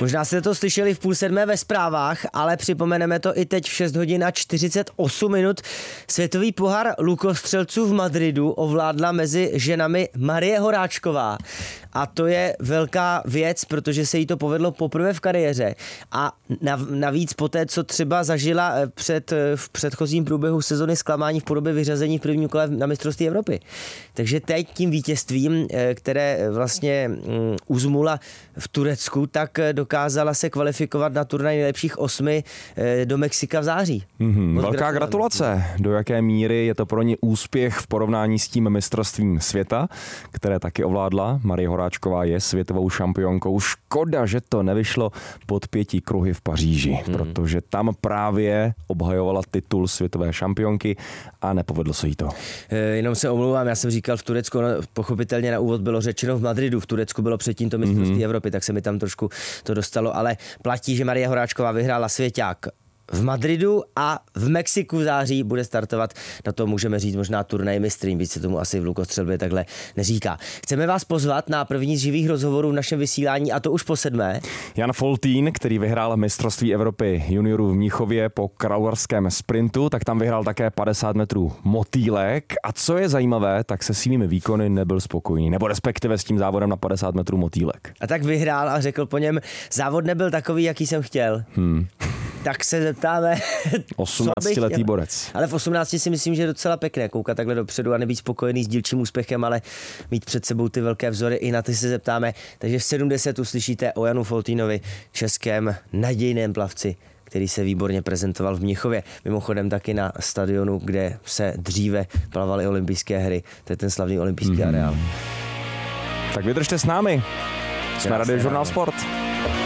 Možná jste to slyšeli v 6:30 ve zprávách, ale připomeneme to i teď v 6 hodin a 48 minut. Světový pohár lukostřelců v Madridu ovládla mezi ženami Marie Horáčková. A to je velká věc, protože se jí to povedlo poprvé v kariéře. A navíc po té, co třeba zažila v předchozím průběhu sezony zklamání v podobě vyřazení v prvním kole na mistrovství Evropy. Takže teď tím vítězstvím, které vlastně uzmula v Turecku, tak dokázala se kvalifikovat na turnaj nejlepších 8 do Mexika v září. Velká gratulace. Do jaké míry je to pro ně úspěch v porovnání s tím mistrovstvím světa, které taky ovládla. Marie Horáčková je světovou šampionkou. Škoda, že to nevyšlo pod 5 kruhy v Paříži, protože tam právě obhajovala titul světové šampionky a nepovedlo se jí to. Jenom se omlouvám, já jsem říkal v Turecku, pochopitelně na úvod bylo řečeno v Madridu, v Turecku bylo předtím to mistrovství Evropy, tak se mi tam trošku to dostalo, ale platí, že Marie Horáčková vyhrála svěťák v Madridu a v Mexiku v září bude startovat, na to můžeme říct možná turnaj mistryň, víc se tomu asi v lukostřelbě takhle neříká. Chceme vás pozvat na první z živých rozhovorů v našem vysílání a to už po 7. Jan Foltín, který vyhrál mistrovství Evropy juniorů v Mnichově po kraulském sprintu, tak tam vyhrál také 50 metrů motýlek a co je zajímavé, tak se svými výkony nebyl spokojený, nebo respektive s tím závodem na 50 metrů motýlek. A tak vyhrál a řekl po něm, závod nebyl takový, jaký jsem chtěl. Tak se zeptáme. 18letý borec. Ale v 18 si myslím, že je docela pěkné koukat takhle dopředu a nebýt spokojený s dílčím úspěchem, ale mít před sebou ty velké vzory, i na ty se zeptáme. Takže v 7:10 uslyšíte o Janu Foltínovi, českém nadějném plavci, který se výborně prezentoval v Mnichově. Mimochodem taky na stadionu, kde se dříve plavaly olympijské hry. To je ten slavný olympijský areál. Tak vydržte s námi. Jsme Radiožurnál Sport.